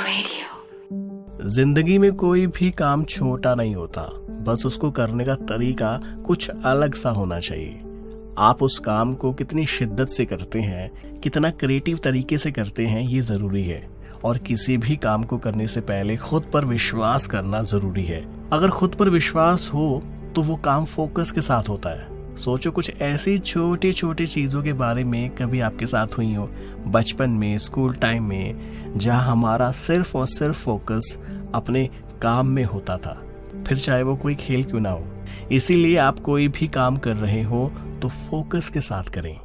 जिंदगी में कोई भी काम छोटा नहीं होता, बस उसको करने का तरीका कुछ अलग सा होना चाहिए। आप उस काम को कितनी शिद्दत से करते हैं, कितना क्रिएटिव तरीके से करते हैं, ये जरूरी है। और किसी भी काम को करने से पहले खुद पर विश्वास करना जरूरी है। अगर खुद पर विश्वास हो तो वो काम फोकस के साथ होता है। सोचो कुछ ऐसी छोटी छोटी चीजों के बारे में कभी आपके साथ हुई हो बचपन में, स्कूल टाइम में, जहां हमारा सिर्फ और सिर्फ फोकस अपने काम में होता था, फिर चाहे वो कोई खेल क्यों ना हो। इसीलिए आप कोई भी काम कर रहे हो तो फोकस के साथ करें।